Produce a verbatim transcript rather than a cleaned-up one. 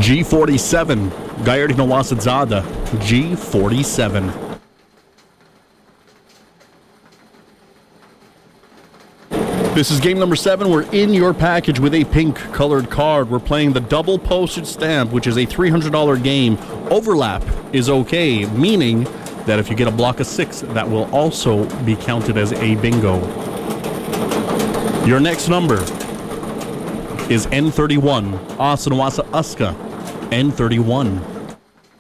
G forty-seven. Gayardi Nawasadzada. G forty-seven. This is game number seven. We're in your package with a pink colored card. We're playing the double postage stamp, which is a three hundred dollars game. Overlap is okay, meaning that if you get a block of six, that will also be counted as a bingo. Your next number is N thirty-one. Asanawasa Uska. N thirty-one.